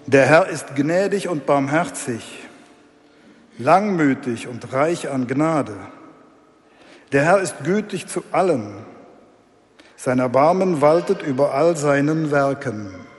Der Herr ist gnädig und barmherzig, langmütig und reich an Gnade. Der Herr ist gütig zu allen. Sein Erbarmen waltet über all seinen Werken.